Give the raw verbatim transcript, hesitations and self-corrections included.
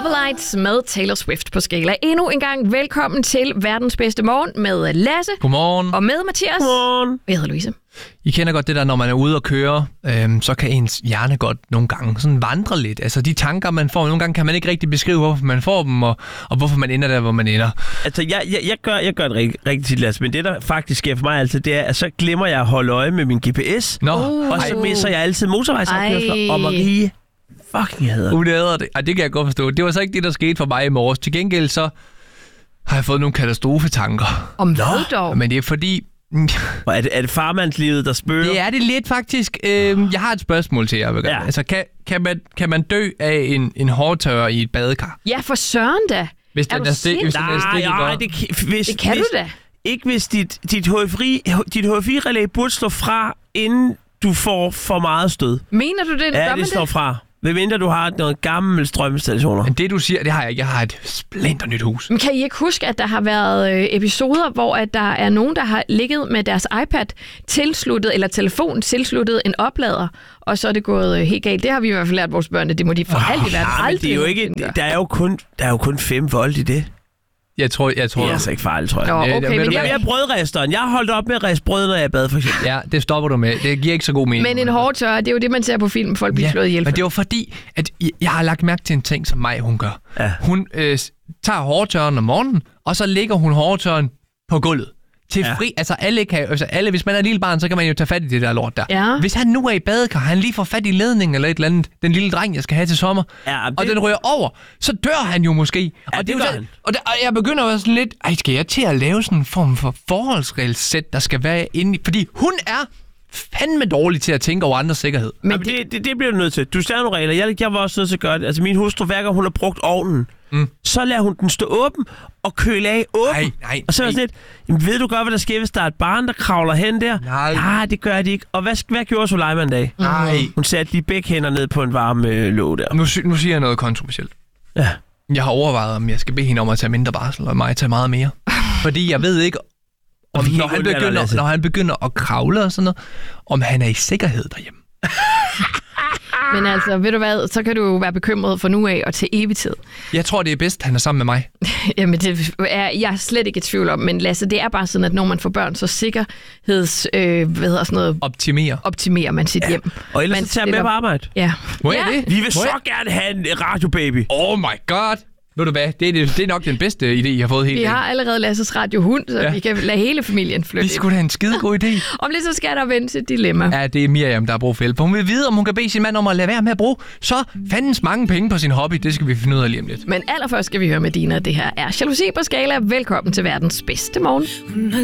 Love Lights med Taylor Swift på Skala. Endnu en gang velkommen til verdens bedste morgen med Lasse. Godmorgen. Og med Mathias. Godmorgen. Jeg hedder Louise. I kender godt det der, når man er ude og køre, øhm, så kan ens hjerne godt nogle gange sådan vandre lidt. Altså de tanker, man får, nogle gange kan man ikke rigtig beskrive, hvorfor man får dem, og, og hvorfor man ender der, hvor man ender. Altså, jeg, jeg, jeg, gør, jeg gør det rigtig, rigtig tit, Lasse, men det, der faktisk sker for mig altid, det er, at så glemmer jeg at holde øje med min G P S, Nå. Uh. og så misser jeg altid motorvejsafkørsler, og Marie fucking hader det. Uh, det hader det. Ej, det kan jeg godt forstå. Det var så ikke det, der skete for mig i morges. Til gengæld så har jeg fået nogle katastrofetanker. Om hvad dog? Men det er fordi... Og er det, er det farmandslivet, der spørger? Det er det lidt faktisk. Øhm, jeg har et spørgsmål til jer. Ja. Altså, kan, kan, man, kan man dø af en, en hårtørrer i et badekar? Ja, for søren da. Hvis Er den du er, stik, hvis den er Nej, stikket nej, godt? det, kan- hvis, Det kan hvis, du da. Ikke hvis dit, dit H F I-relæ burde slå fra, inden du får for meget stød. Mener du det? Ja, Gør det man slår fra. Medmindre du har noget gammel strøminstallationer. Men det, du siger, det har jeg ikke. Jeg har et splinter nyt hus. Men kan I ikke huske, at der har været øh, episoder, hvor at der er nogen, der har ligget med deres iPad tilsluttet, eller telefon tilsluttet en oplader, og så er det gået øh, helt galt. Det har vi i hvert fald lært vores børn, at det må de for oh, alt i verden Ja, men aldrig det er jo ikke, nogensinde gøre. der er jo kun, der er jo kun fem volt i det. Jeg tror, jeg tror... Det er altså ikke farligt, tror jeg. Nå, Ja, okay, ved men du Jeg hvad? jeg, er brødresteren. Jeg har holdt op med at riste brød, når jeg bad, for eksempel. Ja, det stopper du med. Det giver ikke så god mening. men en hårdtørrer, det er jo det, man ser på film, folk bliver slået ihjel. men det var fordi, at jeg- jeg har lagt mærke til en ting, som mig hun gør. Ja. Hun øh, s- tager hårdtørren om morgenen, og så lægger hun hårdtørren på gulvet. Til Ja. fri, altså alle kan altså alle, hvis man er et lille barn, så kan man jo tage fat i det der lort der. Ja. Hvis han nu er i badekar, han lige får fat i ledningen eller et eller andet, den lille dreng, jeg skal have til sommer, Ja, det- og den rører over, så dør han jo måske. Ja, og det er jo gør så- han. Og, der, og jeg begynder at være sådan lidt, ej, skal jeg til at lave sådan en form for forholdsregelsæt, der skal være inde i, fordi hun er fandme dårlig til at tænke over andres sikkerhed. Men Jamen, det, det, det bliver du nødt til. Du stiller nogle regler. Jeg, jeg var også nødt til at gøre det. Altså, min hustru, hver gang hun har brugt ovnen, mm. så lader hun den stå åben og køle af åben. Nej, nej, og så er jeg nej. sådan lidt, jamen, ved du godt, hvad der sker, hvis der er et barn, der kravler hen der? Nej. Nej, det gør de ikke. Og hvad, hvad gjorde Sulejman en dag? Nej. Hun satte lige begge hænder ned på en varm øh, låg der. Nu, sy- nu siger jeg noget kontroversielt. Ja. Jeg har overvejet, om jeg skal bede hende om at tage mindre barsel, og mig tage meget mere. Fordi jeg ved ikke, om, vi kan når, ikke han undvære dig, begynder, Lasse. når han begynder at kravle og sådan noget, om han er i sikkerhed derhjemme. Men altså, ved du hvad, så kan du jo være bekymret for nu af og til evig tid. Jeg tror, det er bedst, han er sammen med mig. Jamen, det er jeg er slet ikke i tvivl om, men Lasse, det er bare sådan, at når man får børn, så sikkerheds, øh, hvad hedder sådan noget, Optimere. optimerer man sit ja. hjem. Og ellers Man så tager jeg med stiller- på arbejde. Ja. Må jeg ja. det? Vi vil Må så jeg? gerne have en radiobaby. Oh my god. Ved du hvad? Det er, det, det er nok den bedste idé, jeg har fået helt Vi har allerede Lasses radiohund, så Ja. ja. vi kan lade hele familien Vi flytte. skulle da have en skide god idé. Om lidt så skal der vendes et dilemma. Ja, det er Miriam, der har brug for hjælp. Hun vil vide, om hun kan bede sin mand om at lade være med at bruge så fandens mange penge på sin hobby. Det skal vi finde ud af lige om lidt. Men allerførst skal vi høre med Dina. Det her er Jalousi på Skala. Velkommen til verdens bedste morgen.